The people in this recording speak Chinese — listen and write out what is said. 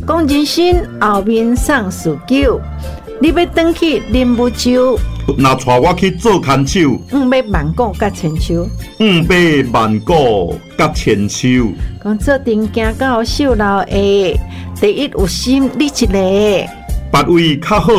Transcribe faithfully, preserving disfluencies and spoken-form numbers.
讲人生后面送事酒，你要转去啉雾酒， 若带我去做牵手， 毋要万古甲千秋。 五百万古甲千秋。 讲做阵行到寿老下，第一有心你一个。 别位较好